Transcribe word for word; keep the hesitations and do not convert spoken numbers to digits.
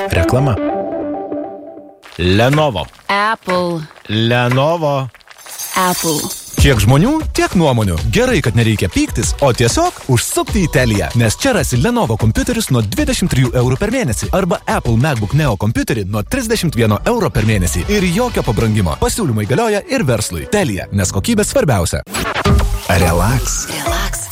Reklama. Lenovo. Apple. Lenovo. Apple. Kiek žmonių, tiek nuomonių. Gerai, kad nereikia pyktis, o tiesiog užsukti į Teliją, nes čia rasi Lenovo kompiuteris nuo dvidešimt trijų eurų per mėnesį arba Apple MacBook Neo kompiuterį nuo trisdešimt vieno euro per mėnesį ir jokio pabrangimo. Pasiūlymai galioja ir verslui. Telija, nes kokybė svarbiausia. Relax. Relax.